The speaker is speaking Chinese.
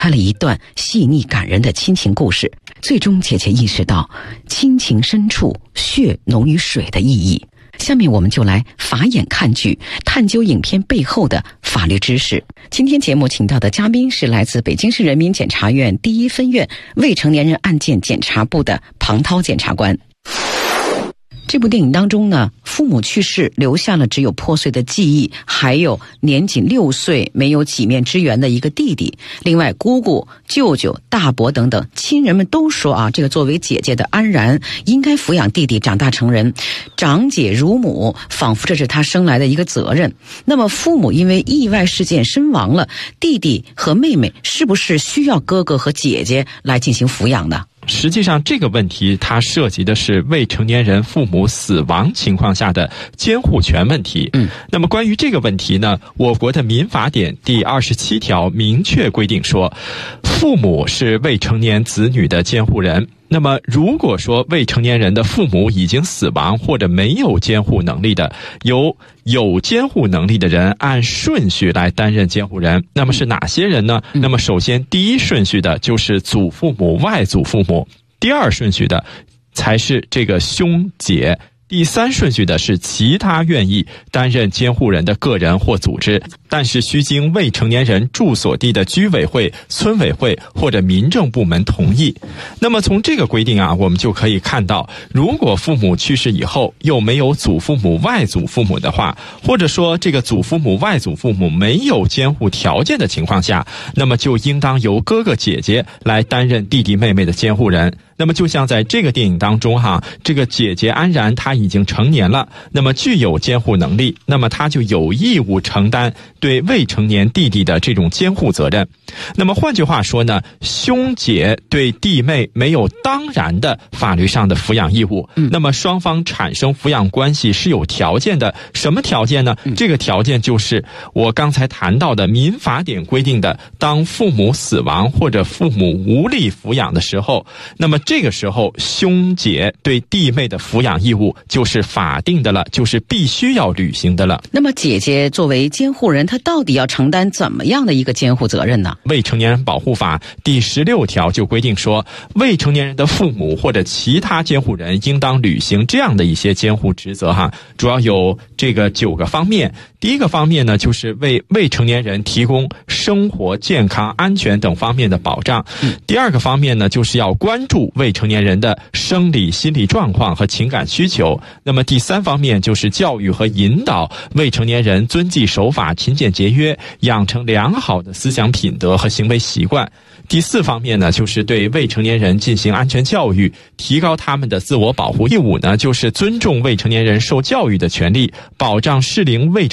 拍了一段细腻感人的亲情故事，最终姐姐意识到亲情深处血浓于水的意义。下面我们就来法眼看剧，探究影片背后的法律知识。今天节目请到的嘉宾是来自北京市人民检察院第一分院未成年人案件检察部的庞涛检察官。这部电影当中呢，父母去世留下了只有破碎的记忆，还有年仅6岁没有几面之缘的一个弟弟。另外姑姑、舅舅、大伯等等亲人们都说这个作为姐姐的安然应该抚养弟弟长大成人，长姐如母，仿佛这是她生来的一个责任。那么父母因为意外事件身亡了，弟弟和妹妹是不是需要哥哥和姐姐来进行抚养呢？ 实际上这个问题它涉及的是未成年人父母死亡情况下的监护权问题。那么关于这个问题呢，我国的民法典第27条明确规定说，父母是未成年子女的监护人。那么如果说未成年人的父母已经死亡或者没有监护能力的，由有监护能力的人按顺序来担任监护人。那么是哪些人呢？那么首先第一顺序的就是祖父母、外祖父母，第二顺序的才是这个兄姐，第三顺序的是其他愿意担任监护人的个人或组织，但是需经未成年人住所地的居委会、村委会或者民政部门同意。那么从这个规定我们就可以看到，如果父母去世以后又没有祖父母、外祖父母的话，或者说这个祖父母、外祖父母没有监护条件的情况下，那么就应当由哥哥姐姐来担任弟弟妹妹的监护人。那么就像在这个电影当中这个姐姐安然她已经成年了，那么具有监护能力，那么她就有义务承担对未成年弟弟的这种监护责任。那么换句话说呢，兄姐对弟妹没有当然的法律上的抚养义务。那么双方产生抚养关系是有条件的，什么条件呢？这个条件就是我刚才谈到的民法典规定的，当父母死亡或者父母无力抚养的时候，那么这个时候兄姐对弟妹的抚养义务就是法定的了，就是必须要履行的了。 那么姐姐作为监护人，她到底要承担怎么样的一个监护责任呢？ 未成年人保护法第16条就规定说，未成年人的父母或者其他监护人应当履行这样的一些监护职责主要有这个9个方面。第一个方面呢，就是为未成年人提供生活、健康、安全等方面的保障。第二个方面呢，就是要关注未成年人的生理、心理状况和情感需求。那么第三方面就是教育和引导未成年人遵纪守法、勤俭节约，养成良好的思想品德和行为习惯。第四方面呢，就是对未成年人进行安全教育，提高他们的自我保护义务呢，就是尊重未成年人受教育的权利，保障适龄未成